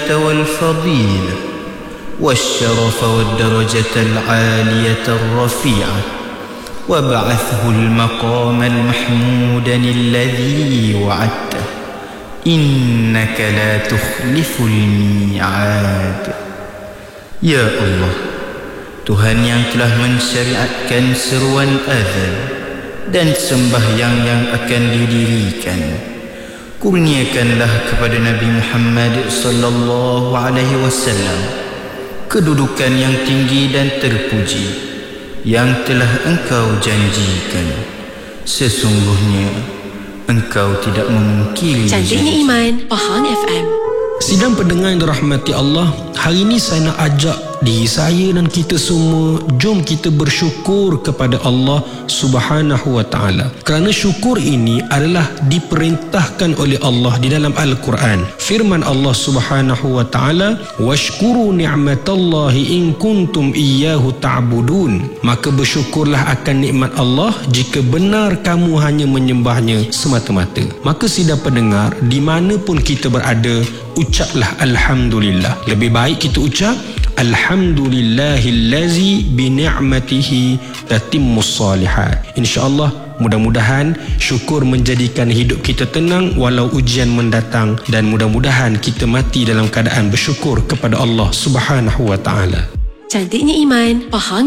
والفضيلة والشرف والدرجة العالية الرفيعة وابعثه المقام المحمود الذي وعدته إنك لا تخلف الميعاد. Ya Allah, Tuhan yang telah mensyariatkan seruan azan dan sembahyang yang akan didirikan, kurniakanlah kepada Nabi Muhammad sallallahu alaihi wasallam kedudukan yang tinggi dan terpuji yang telah Engkau janjikan. Sesungguhnya Engkau tidak memungkiri Cantiknya Iman, Pahang FM. Sidang pendengar yang dirahmati Allah, hari ini saya nak ajak diri saya dan kita semua, jom kita bersyukur kepada Allah Subhanahu wa ta'ala. Kerana syukur ini adalah diperintahkan oleh Allah di dalam Al-Quran. Firman Allah Subhanahu wa ta'ala, washkuru ni'matallahi in kuntum iyyahu ta'budun. Maka bersyukurlah akan nikmat Allah jika benar kamu hanya menyembahnya semata-mata. Maka sidang pendengar, di mana pun kita berada, ucaplah Alhamdulillah. Lebih baik kita ucap Alhamdulillahillazi bini'matihi tatimmus salihat. InsyaAllah mudah-mudahan syukur menjadikan hidup kita tenang walau ujian mendatang, dan mudah-mudahan kita mati dalam keadaan bersyukur kepada Allah Subhanahu wa ta'ala. Cantiknya Iman, Pahang